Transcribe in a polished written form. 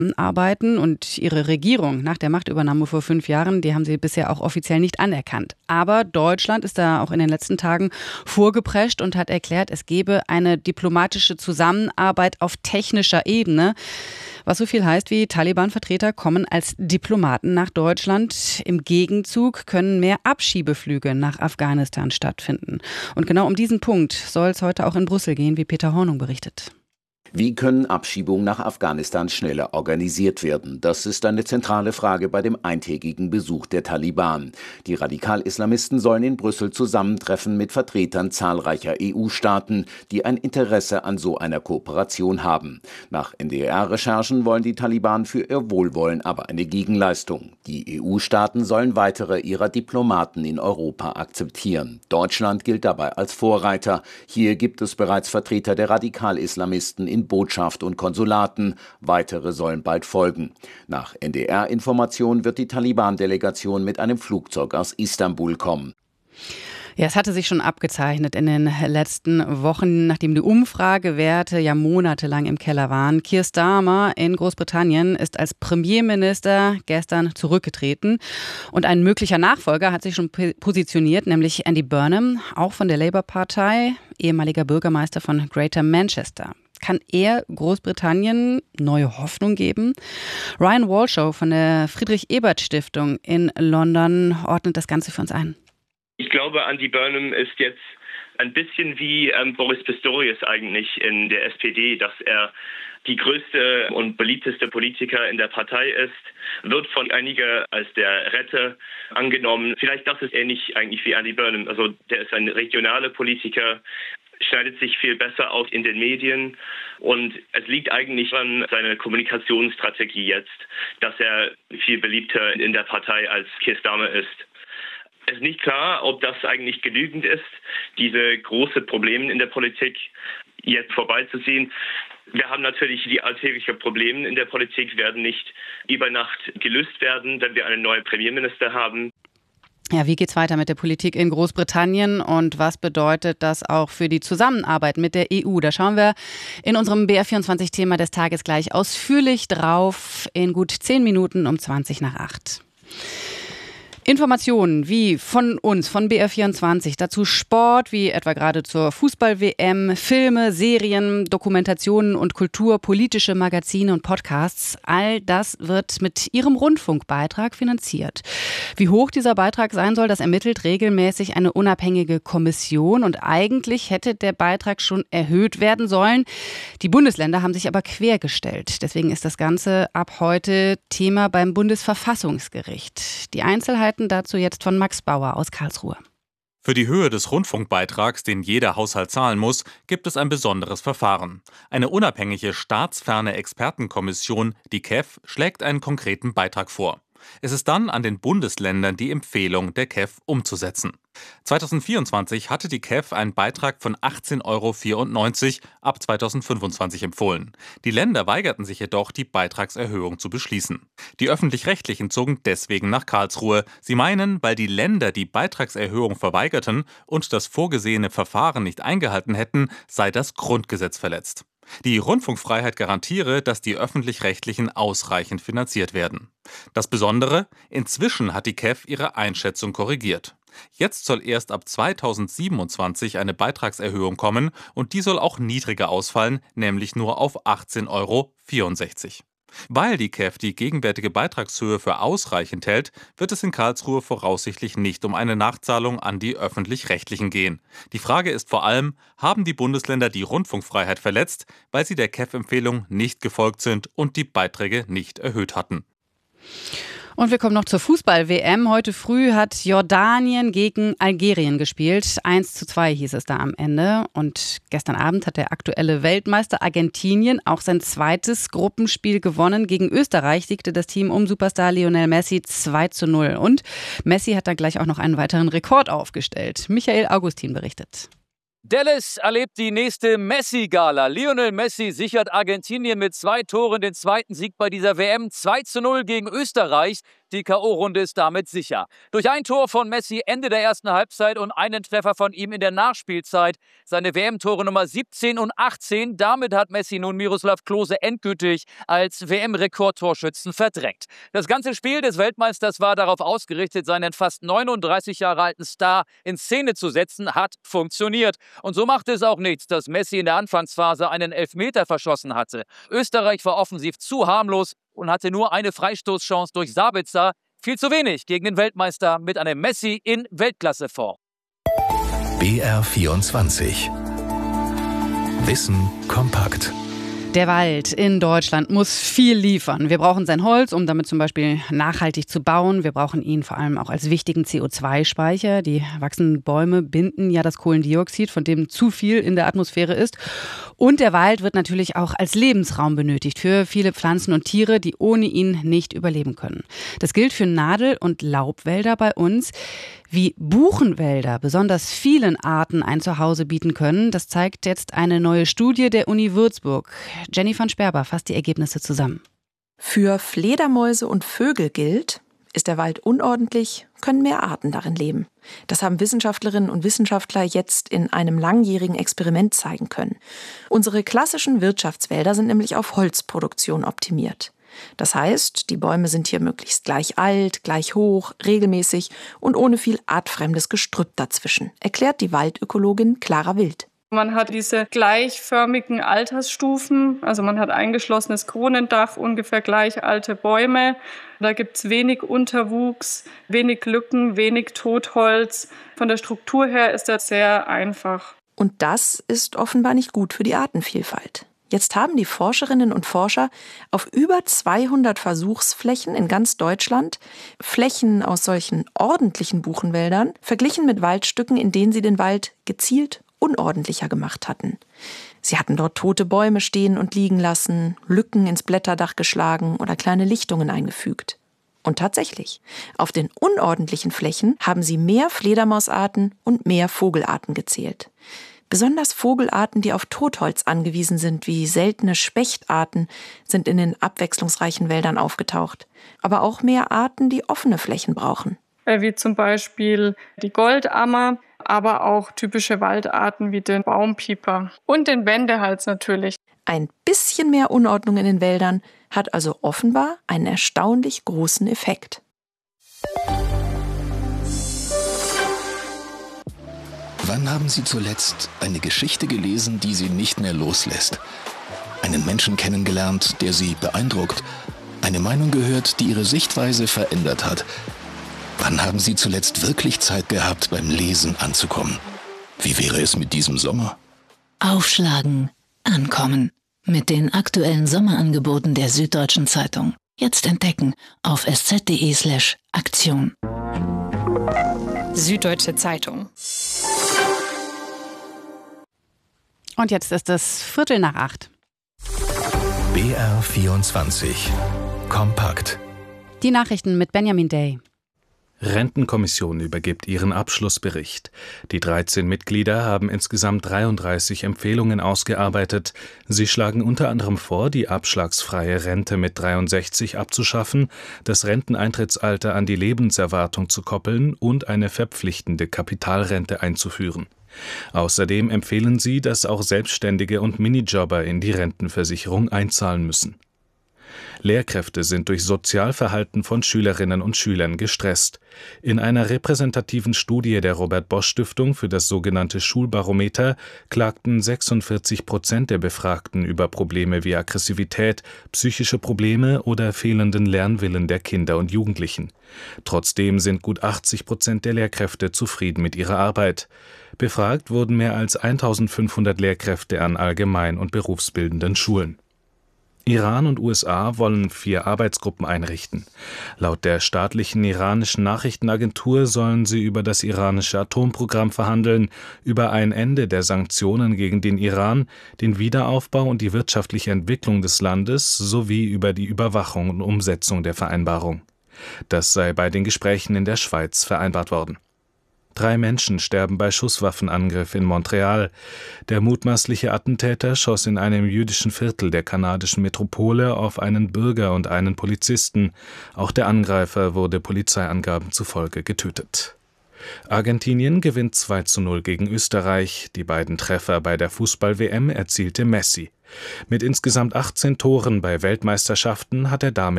arbeiten und ihre Regierung nach der Machtübernahme vor 5 Jahren, die haben sie bisher auch offiziell nicht anerkannt. Aber Deutschland ist da auch in den letzten Tagen vorgeprescht und hat erklärt, es gebe eine diplomatische Zusammenarbeit auf technischer Ebene. Was so viel heißt wie, Taliban-Vertreter kommen als Diplomaten nach Deutschland. Im Gegenzug können mehr Abschiebeflüge nach Afghanistan stattfinden. Und genau um diesen Punkt soll es heute auch in Brüssel gehen, wie Peter Hornung berichtet. Wie können Abschiebungen nach Afghanistan schneller organisiert werden? Das ist eine zentrale Frage bei dem eintägigen Besuch der Taliban. Die Radikal-Islamisten sollen in Brüssel zusammentreffen mit Vertretern zahlreicher EU-Staaten, die ein Interesse an so einer Kooperation haben. Nach NDR-Recherchen wollen die Taliban für ihr Wohlwollen aber eine Gegenleistung. Die EU-Staaten sollen weitere ihrer Diplomaten in Europa akzeptieren. Deutschland gilt dabei als Vorreiter. Hier gibt es bereits Vertreter der Radikal-Islamisten in Botschaft und Konsulaten. Weitere sollen bald folgen. Nach NDR-Informationen wird die Taliban-Delegation mit einem Flugzeug aus Istanbul kommen. Ja, es hatte sich schon abgezeichnet in den letzten Wochen, nachdem die Umfragewerte ja monatelang im Keller waren. Keir Starmer in Großbritannien ist als Premierminister gestern zurückgetreten. Und ein möglicher Nachfolger hat sich schon positioniert, nämlich Andy Burnham, auch von der Labour-Partei, ehemaliger Bürgermeister von Greater Manchester. Kann er Großbritannien neue Hoffnung geben? Ryan Walshaw von der Friedrich-Ebert-Stiftung in London ordnet das Ganze für uns ein. Ich glaube, Andy Burnham ist jetzt ein bisschen wie Boris Pistorius eigentlich in der SPD, dass er die größte und beliebteste Politiker in der Partei ist, wird von einigen als der Retter angenommen. Vielleicht das ist ähnlich eigentlich wie Andy Burnham. Also der ist ein regionaler Politiker, schneidet sich viel besser aus in den Medien und es liegt eigentlich an seiner Kommunikationsstrategie jetzt, dass er viel beliebter in der Partei als Keir Starmer ist. Es ist nicht klar, ob das eigentlich genügend ist, diese großen Probleme in der Politik jetzt vorbeizuziehen. Wir haben natürlich die alltäglichen Probleme in der Politik, werden nicht über Nacht gelöst werden, wenn wir einen neuen Premierminister haben. Ja, wie geht's weiter mit der Politik in Großbritannien und was bedeutet das auch für die Zusammenarbeit mit der EU? Da schauen wir in unserem BR24-Thema des Tages gleich ausführlich drauf in gut 10 Minuten um 7:20. Informationen wie von uns, von BR24, dazu Sport, wie etwa gerade zur Fußball-WM, Filme, Serien, Dokumentationen und Kultur, politische Magazine und Podcasts. All das wird mit Ihrem Rundfunkbeitrag finanziert. Wie hoch dieser Beitrag sein soll, das ermittelt regelmäßig eine unabhängige Kommission und eigentlich hätte der Beitrag schon erhöht werden sollen. Die Bundesländer haben sich aber quergestellt. Deswegen ist das Ganze ab heute Thema beim Bundesverfassungsgericht. Die Einzelheiten dazu jetzt von Max Bauer aus Karlsruhe. Für die Höhe des Rundfunkbeitrags, den jeder Haushalt zahlen muss, gibt es ein besonderes Verfahren. Eine unabhängige staatsferne Expertenkommission, die KEF, schlägt einen konkreten Beitrag vor. Es ist dann an den Bundesländern, die Empfehlung der KEF umzusetzen. 2024 hatte die KEF einen Beitrag von 18,94 € ab 2025 empfohlen. Die Länder weigerten sich jedoch, die Beitragserhöhung zu beschließen. Die Öffentlich-Rechtlichen zogen deswegen nach Karlsruhe. Sie meinen, weil die Länder die Beitragserhöhung verweigerten und das vorgesehene Verfahren nicht eingehalten hätten, sei das Grundgesetz verletzt. Die Rundfunkfreiheit garantiere, dass die Öffentlich-Rechtlichen ausreichend finanziert werden. Das Besondere: Inzwischen hat die KEF ihre Einschätzung korrigiert. Jetzt soll erst ab 2027 eine Beitragserhöhung kommen und die soll auch niedriger ausfallen, nämlich nur auf 18,64 €. Weil die KEF die gegenwärtige Beitragshöhe für ausreichend hält, wird es in Karlsruhe voraussichtlich nicht um eine Nachzahlung an die Öffentlich-Rechtlichen gehen. Die Frage ist vor allem, haben die Bundesländer die Rundfunkfreiheit verletzt, weil sie der KEF-Empfehlung nicht gefolgt sind und die Beiträge nicht erhöht hatten? Und wir kommen noch zur Fußball-WM. Heute früh hat Jordanien gegen Algerien gespielt. 1:2 hieß es da am Ende. Und gestern Abend hat der aktuelle Weltmeister Argentinien auch sein zweites Gruppenspiel gewonnen. Gegen Österreich siegte das Team um Superstar Lionel Messi 2:0. Und Messi hat da gleich auch noch einen weiteren Rekord aufgestellt. Michael Augustin berichtet. Dallas erlebt die nächste Messi-Gala. Lionel Messi sichert Argentinien mit 2 Toren den zweiten Sieg bei dieser WM. 2:0 gegen Österreich. Die K.O.-Runde ist damit sicher. Durch ein Tor von Messi Ende der ersten Halbzeit und einen Treffer von ihm in der Nachspielzeit. Seine WM-Tore Nummer 17 und 18. Damit hat Messi nun Miroslav Klose endgültig als WM-Rekordtorschützen verdrängt. Das ganze Spiel des Weltmeisters war darauf ausgerichtet, seinen fast 39 Jahre alten Star in Szene zu setzen, hat funktioniert. Und so machte es auch nichts, dass Messi in der Anfangsphase einen Elfmeter verschossen hatte. Österreich war offensiv zu harmlos und hatte nur eine Freistoßchance durch Sabitzer. Viel zu wenig gegen den Weltmeister mit einem Messi in Weltklasseform. BR24 Wissen kompakt. Der Wald in Deutschland muss viel liefern. Wir brauchen sein Holz, um damit zum Beispiel nachhaltig zu bauen. Wir brauchen ihn vor allem auch als wichtigen CO2-Speicher. Die wachsenden Bäume binden ja das Kohlendioxid, von dem zu viel in der Atmosphäre ist. Und der Wald wird natürlich auch als Lebensraum benötigt für viele Pflanzen und Tiere, die ohne ihn nicht überleben können. Das gilt für Nadel- und Laubwälder bei uns. Wie Buchenwälder besonders vielen Arten ein Zuhause bieten können, das zeigt jetzt eine neue Studie der Uni Würzburg. Jenny von Sperber fasst die Ergebnisse zusammen. Für Fledermäuse und Vögel gilt, ist der Wald unordentlich, können mehr Arten darin leben. Das haben Wissenschaftlerinnen und Wissenschaftler jetzt in einem langjährigen Experiment zeigen können. Unsere klassischen Wirtschaftswälder sind nämlich auf Holzproduktion optimiert. Das heißt, die Bäume sind hier möglichst gleich alt, gleich hoch, regelmäßig und ohne viel artfremdes Gestrüpp dazwischen, erklärt die Waldökologin Clara Wild. Man hat diese gleichförmigen Altersstufen, also man hat eingeschlossenes Kronendach, ungefähr gleich alte Bäume. Da gibt es wenig Unterwuchs, wenig Lücken, wenig Totholz. Von der Struktur her ist das sehr einfach. Und das ist offenbar nicht gut für die Artenvielfalt. Jetzt haben die Forscherinnen und Forscher auf über 200 Versuchsflächen in ganz Deutschland Flächen aus solchen ordentlichen Buchenwäldern verglichen mit Waldstücken, in denen sie den Wald gezielt unordentlicher gemacht hatten. Sie hatten dort tote Bäume stehen und liegen lassen, Lücken ins Blätterdach geschlagen oder kleine Lichtungen eingefügt. Und tatsächlich, auf den unordentlichen Flächen haben sie mehr Fledermausarten und mehr Vogelarten gezählt. Besonders Vogelarten, die auf Totholz angewiesen sind, wie seltene Spechtarten, sind in den abwechslungsreichen Wäldern aufgetaucht. Aber auch mehr Arten, die offene Flächen brauchen. Wie zum Beispiel die Goldammer, aber auch typische Waldarten wie den Baumpieper und den Wendehals natürlich. Ein bisschen mehr Unordnung in den Wäldern hat also offenbar einen erstaunlich großen Effekt. Wann haben Sie zuletzt eine Geschichte gelesen, die Sie nicht mehr loslässt? Einen Menschen kennengelernt, der Sie beeindruckt? Eine Meinung gehört, die Ihre Sichtweise verändert hat? Wann haben Sie zuletzt wirklich Zeit gehabt, beim Lesen anzukommen? Wie wäre es mit diesem Sommer? Aufschlagen, ankommen. Mit den aktuellen Sommerangeboten der Süddeutschen Zeitung. Jetzt entdecken auf sz.de/Aktion. Süddeutsche Zeitung. Und jetzt ist es 7:45. BR24 Kompakt. Die Nachrichten mit Benjamin Day. Rentenkommission übergibt ihren Abschlussbericht. Die 13 Mitglieder haben insgesamt 33 Empfehlungen ausgearbeitet. Sie schlagen unter anderem vor, die abschlagsfreie Rente mit 63 abzuschaffen, das Renteneintrittsalter an die Lebenserwartung zu koppeln und eine verpflichtende Kapitalrente einzuführen. Außerdem empfehlen sie, dass auch Selbstständige und Minijobber in die Rentenversicherung einzahlen müssen. Lehrkräfte sind durch Sozialverhalten von Schülerinnen und Schülern gestresst. In einer repräsentativen Studie der Robert-Bosch-Stiftung für das sogenannte Schulbarometer klagten 46% der Befragten über Probleme wie Aggressivität, psychische Probleme oder fehlenden Lernwillen der Kinder und Jugendlichen. Trotzdem sind gut 80% der Lehrkräfte zufrieden mit ihrer Arbeit. Befragt wurden mehr als 1500 Lehrkräfte an allgemein- und berufsbildenden Schulen. Iran und USA wollen 4 Arbeitsgruppen einrichten. Laut der staatlichen iranischen Nachrichtenagentur sollen sie über das iranische Atomprogramm verhandeln, über ein Ende der Sanktionen gegen den Iran, den Wiederaufbau und die wirtschaftliche Entwicklung des Landes sowie über die Überwachung und Umsetzung der Vereinbarung. Das sei bei den Gesprächen in der Schweiz vereinbart worden. 3 Menschen sterben bei Schusswaffenangriff in Montreal. Der mutmaßliche Attentäter schoss in einem jüdischen Viertel der kanadischen Metropole auf einen Bürger und einen Polizisten. Auch der Angreifer wurde Polizeiangaben zufolge getötet. Argentinien gewinnt 2:0 gegen Österreich. Die beiden Treffer bei der Fußball-WM erzielte Messi. Mit insgesamt 18 Toren bei Weltmeisterschaften hat er damit